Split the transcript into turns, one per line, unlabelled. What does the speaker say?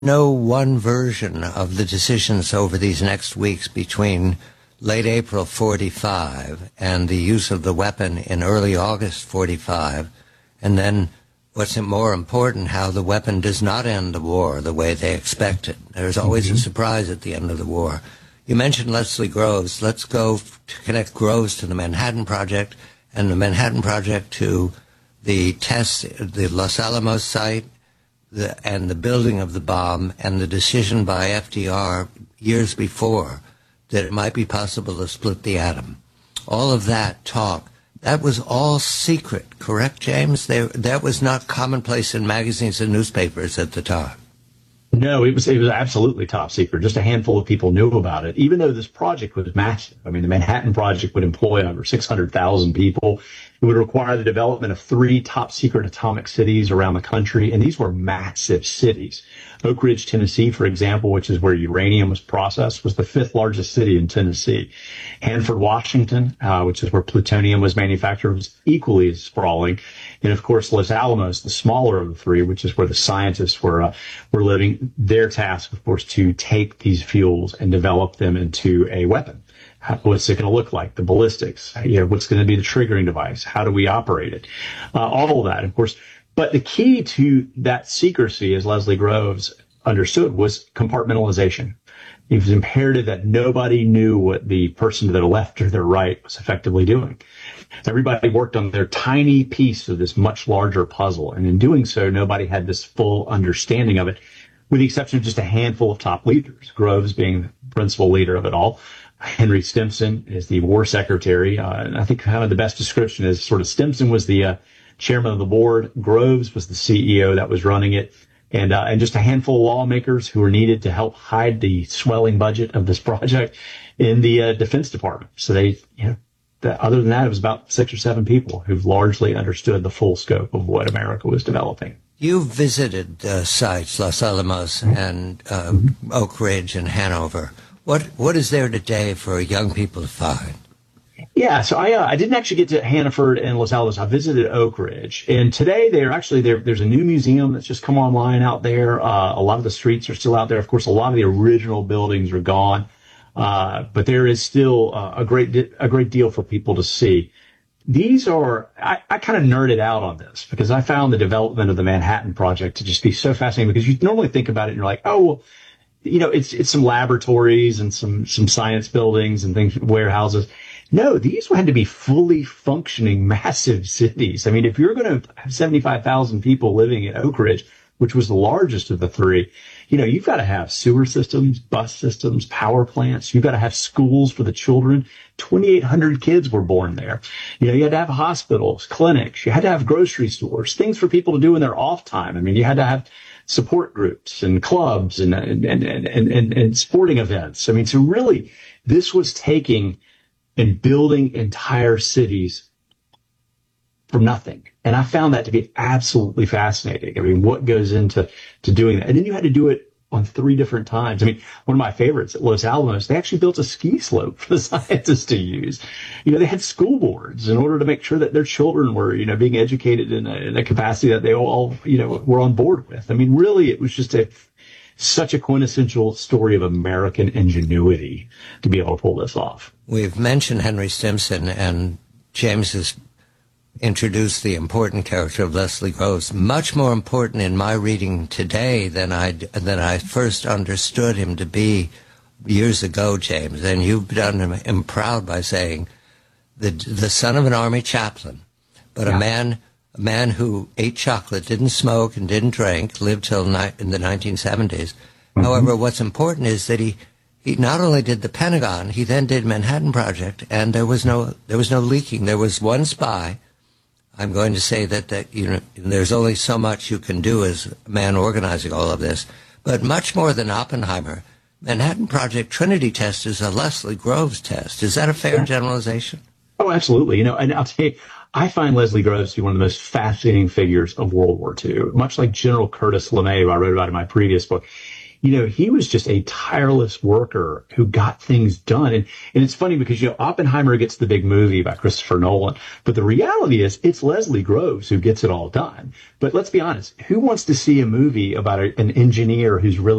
No one version of the decisions over these next weeks between late April 45 and the use of the weapon in early August 45, and then what's more important, how the weapon does not end the war the way they expected. There's always a surprise at the end of the war. You mentioned Leslie Groves. Let's go to connect Groves to the Manhattan Project and the Manhattan Project to the test, the Los Alamos site, and the building of the bomb, and the decision by FDR years before that it might be possible to split the atom. All of that talk, that was all secret, correct, James? That was not commonplace in magazines and newspapers at the time.
No, it was absolutely top secret. Just a handful of people knew about it, even though this project was massive. I mean, the Manhattan Project would employ over 600,000 people. It would require the development of 3 top secret atomic cities around the country, and these were massive cities. Oak Ridge, Tennessee, for example, which is where uranium was processed, was the 5th largest city in Tennessee. Hanford, Washington, which is where plutonium was manufactured, was equally as sprawling. And of course, Los Alamos, the smaller of the 3, which is where the scientists were living. Their task, of course, to take these fuels and develop them into a weapon. What's it going to look like? The ballistics. What's going to be the triggering device? How do we operate it? All of that, of course. But the key to that secrecy, as Leslie Groves understood, was compartmentalization. It was imperative that nobody knew what the person to their left or their right was effectively doing. Everybody worked on their tiny piece of this much larger puzzle. And in doing so, nobody had this full understanding of it, with the exception of just a handful of top leaders, Groves being the principal leader of it all. Henry Stimson is the war secretary. And I think kind of the best description is sort of Stimson was the chairman of the board. Groves was the CEO that was running it. And just a handful of lawmakers who were needed to help hide the swelling budget of this project in the Defense Department. So other than that, it was about 6 or 7 people who've largely understood the full scope of what America was developing.
You visited sites, Los Alamos and Oak Ridge and Hanover. What is there today for young people to find?
Yeah, so I didn't actually get to Hannaford and Los Alamos. I visited Oak Ridge, and today there's a new museum that's just come online out there. A lot of the streets are still out there. Of course, a lot of the original buildings are gone, but there is still a great deal for people to see. These are I kind of nerded out on this because I found the development of the Manhattan Project to just be so fascinating, because you normally think about it and you're like, oh well, it's some laboratories and some science buildings and things, warehouses. No, these had to be fully functioning massive cities. I mean, if you're going to have 75,000 people living in Oak Ridge, which was the largest of the 3, you've got to have sewer systems, bus systems, power plants. You've got to have schools for the children. 2,800 kids were born there. You had to have hospitals, clinics. You had to have grocery stores, things for people to do in their off time. I mean, you had to have support groups and clubs and sporting events. I mean, so really, this was taking and building entire cities from nothing. And I found that to be absolutely fascinating. I mean, what goes into doing that? And then you had to do it on 3 different times. I mean, one of my favorites at Los Alamos, they actually built a ski slope for the scientists to use. They had school boards in order to make sure that their children were, being educated in a capacity that they all, were on board with. I mean, really, it was just such a quintessential story of American ingenuity to be able to pull this off.
We've mentioned Henry Stimson, and James has introduced the important character of Leslie Groves, much more important in my reading today than I first understood him to be years ago, James. And you've done him proud by saying the son of an army chaplain, but a man who ate chocolate, didn't smoke, and didn't drink, lived till in the 1970s. Mm-hmm. However, what's important is that he not only did the Pentagon, he then did Manhattan Project, and there was no leaking. There was one spy. I'm going to say that there's only so much you can do as a man organizing all of this, but much more than Oppenheimer, Manhattan Project Trinity test is a Leslie Groves test. Is that a fair generalization?
Oh, absolutely. And I'll tell you, I find Leslie Groves to be one of the most fascinating figures of World War II. Much like General Curtis LeMay, who I wrote about in my previous book, he was just a tireless worker who got things done. And it's funny because, Oppenheimer gets the big movie by Christopher Nolan, but the reality is it's Leslie Groves who gets it all done. But let's be honest, who wants to see a movie about an engineer who's really